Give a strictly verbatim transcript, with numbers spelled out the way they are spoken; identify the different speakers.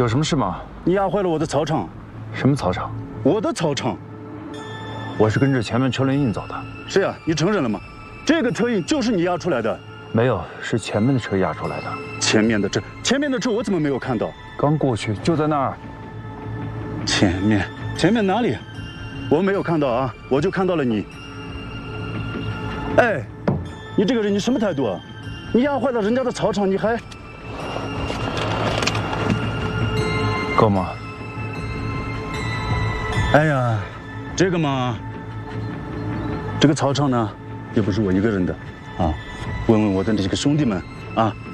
Speaker 1: 有什么事吗？
Speaker 2: 你压坏了我的草场。
Speaker 1: 什么草场？
Speaker 2: 我的草场。
Speaker 1: 我是跟着前面车轮印走的。
Speaker 2: 是呀，你承认了吗？这个车印就是你压出来的。
Speaker 1: 没有，是前面的车压出来的。
Speaker 2: 前面的车，前面的车我怎么没有看到？
Speaker 1: 刚过去，就在那儿。
Speaker 2: 前面，前面哪里？我没有看到啊，我就看到了你。哎，你这个人，你什么态度啊？你压坏了人家的草场，你还……
Speaker 1: 够吗？
Speaker 2: 哎呀，这个嘛，这个草场呢，也不是我一个人的啊。问问我的这个兄弟们啊，